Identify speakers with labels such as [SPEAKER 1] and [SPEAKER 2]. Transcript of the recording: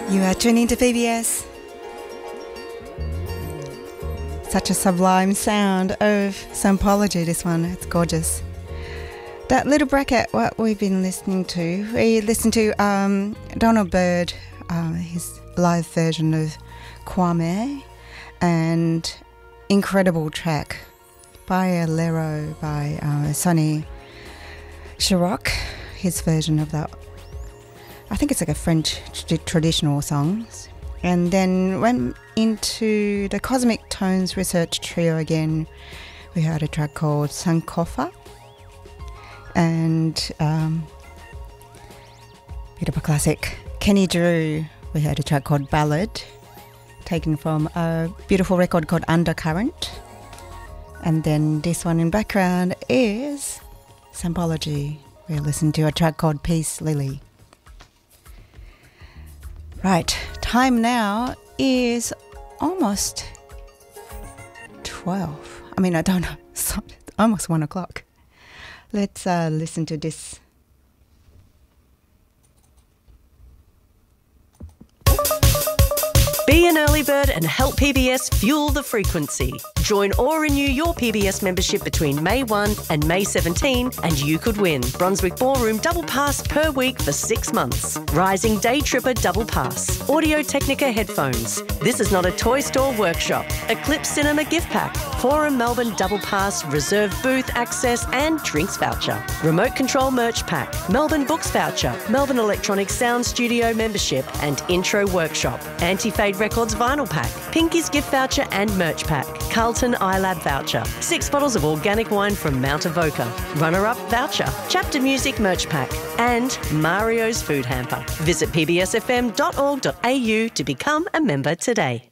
[SPEAKER 1] You are tuning to PBS. Such a sublime sound of Sampology, this one. It's gorgeous. That little bracket, what we've been listening to, we listened to Donald Byrd, his live version of Kwame, and incredible track by Alero, by Sonny Chirac, his version of that. I think it's like a French traditional song. And then went into the Cosmic Tones Research Trio again. We heard a track called Sankofa. And bit of a classic, Kenny Drew. We heard a track called Ballad, taken from a beautiful record called Undercurrent. And then this one in background is Sampology. We listened to a track called Peace Lily. Right, time now is almost 12. I mean, I don't know, it's almost 1 o'clock. Let's listen to this.
[SPEAKER 2] Be an early bird and help PBS fuel the frequency. Join or renew your PBS membership between May 1 and May 17 and you could win Brunswick Ballroom Double Pass per week for 6 months. Rising Day Tripper Double Pass. Audio Technica headphones. This is not a toy store workshop. Eclipse Cinema gift pack. Forum Melbourne Double Pass, reserved booth access and drinks voucher. Remote control merch pack. Melbourne Books voucher. Melbourne Electronic Sound Studio membership and intro workshop. Anti-Fade Records vinyl pack. Pinky's gift voucher and merch pack. Carlton iLab voucher. 6 bottles of organic wine from Mount Avoca. Runner-up voucher. Chapter Music merch pack. And Mario's food hamper. Visit pbsfm.org.au to become a member today.